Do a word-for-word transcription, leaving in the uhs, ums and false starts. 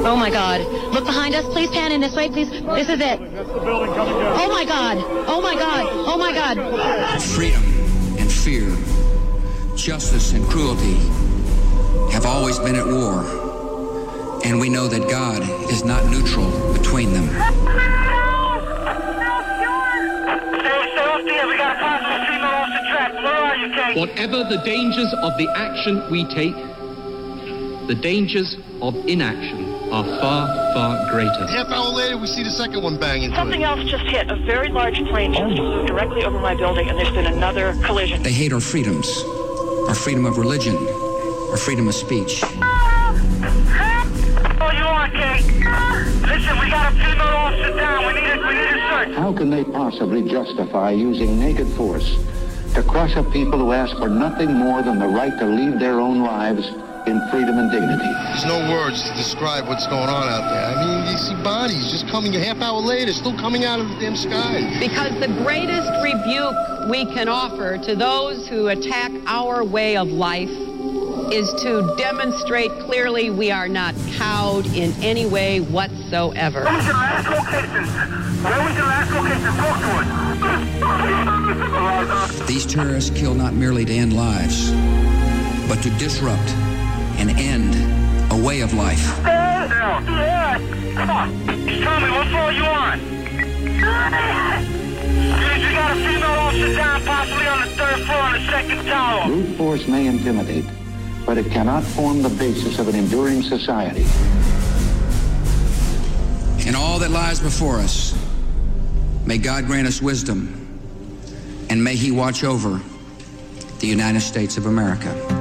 Oh my God. Look behind us. Please pan in this way, please. This is it. That's the building coming down. Oh my God. Oh my God. Oh my God. Freedom and fear, justice and cruelty have always been at war. And we know that God is not neutral between them. Whatever the dangers of the action we take, the dangers of inaction are far, far greater. Half hour later, we see the second one bang into Something it. else just hit. A very large plane just flew directly over my building, and there's been another collision. They hate our freedoms, our freedom of religion, our freedom of speech. Oh, you are, Kate. Listen, we got a female officer down. We need a, we need a search. How can they possibly justify using naked force to crush a people who ask for nothing more than the right to lead their own lives in freedom and dignity? There's no words to describe what's going on out there. I mean, you see bodies just coming a half hour later, still coming out of the damn sky. Because the greatest rebuke we can offer to those who attack our way of life is to demonstrate clearly we are not cowed in any way whatsoever. Where was your last location? Where was your last location? Talk to us. These terrorists kill not merely to end lives, but to disrupt and end a way of life. Stand down. Yeah. Come on. Tell me, what floor are you on? You got a female officer down, possibly on the third floor on the second tower. Brute force may intimidate, but it cannot form the basis of an enduring society. In all that lies before us, may God grant us wisdom, and may He watch over the United States of America.